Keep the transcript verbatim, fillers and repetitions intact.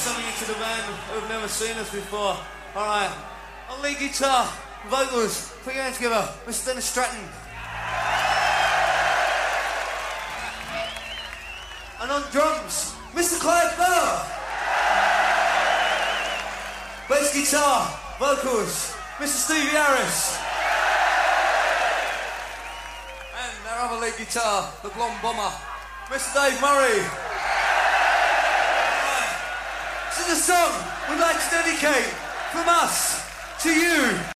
something into the band who've never seen us before. All right, on lead guitar, vocals, put your hands together, Mister Dennis Stratton. And on drums, Mister Clive Bauer. Bass guitar, vocals, Mister Stevie Harris. And our other lead guitar, the blonde bomber, Mister Dave Murray. Right. This is a song we'd like to dedicate from us to you.